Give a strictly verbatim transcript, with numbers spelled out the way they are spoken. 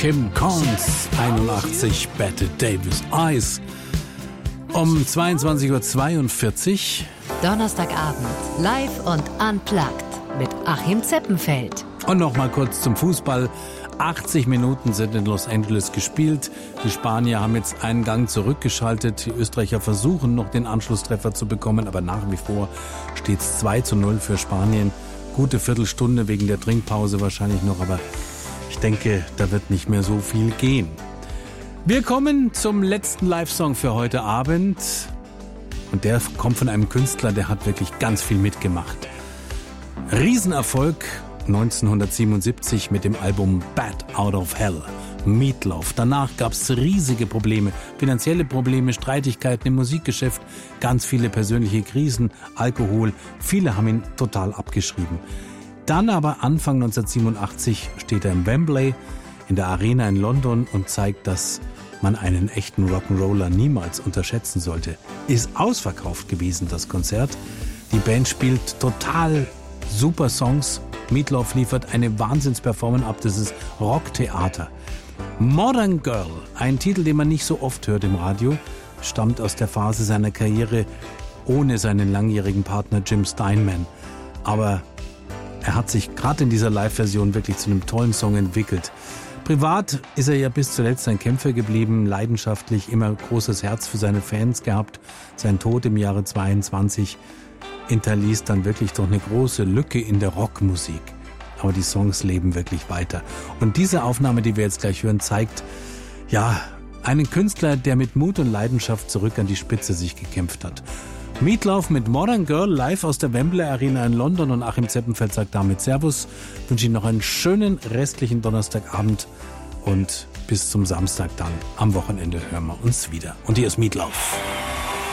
Kim Carnes, einundachtzig, Bette Davis, Eyes. Um zweiundzwanzig Uhr zweiundvierzig. Donnerstagabend, live und unplugged mit Achim Zeppenfeld. Und noch mal kurz zum Fußball. achtzig Minuten sind in Los Angeles gespielt. Die Spanier haben jetzt einen Gang zurückgeschaltet. Die Österreicher versuchen noch den Anschlusstreffer zu bekommen, aber nach wie vor steht es zwei zu null für Spanien. Gute Viertelstunde wegen der Trinkpause wahrscheinlich noch, aber ich denke, da wird nicht mehr so viel gehen. Wir kommen zum letzten Live-Song für heute Abend. Und der kommt von einem Künstler, der hat wirklich ganz viel mitgemacht. Riesenerfolg neunzehnhundertsiebenundsiebzig mit dem Album Bat Out of Hell, Meatloaf. Danach gab es riesige Probleme, finanzielle Probleme, Streitigkeiten im Musikgeschäft, ganz viele persönliche Krisen, Alkohol. Viele haben ihn total abgeschrieben. Dann aber Anfang neunzehnhundertsiebenundachtzig steht er im Wembley in der Arena in London und zeigt, dass man einen echten Rock'n'Roller niemals unterschätzen sollte. Ist ausverkauft gewesen, das Konzert. Die Band spielt total super Songs. Meatloaf liefert eine Wahnsinnsperformance ab. Das ist Rocktheater. Modern Girl, ein Titel, den man nicht so oft hört im Radio, stammt aus der Phase seiner Karriere ohne seinen langjährigen Partner Jim Steinman. Aber er hat sich gerade in dieser Live-Version wirklich zu einem tollen Song entwickelt. Privat ist er ja bis zuletzt ein Kämpfer geblieben, leidenschaftlich, immer großes Herz für seine Fans gehabt. Sein Tod im Jahre zweiundzwanzig hinterließ dann wirklich doch eine große Lücke in der Rockmusik. Aber die Songs leben wirklich weiter. Und diese Aufnahme, die wir jetzt gleich hören, zeigt, ja, einen Künstler, der mit Mut und Leidenschaft zurück an die Spitze sich gekämpft hat. Meatloaf mit Modern Girl live aus der Wembley Arena in London, und Achim Zeppenfeld sagt damit Servus. Ich wünsche Ihnen noch einen schönen restlichen Donnerstagabend und bis zum Samstag dann. Am Wochenende hören wir uns wieder. Und hier ist Meatloaf.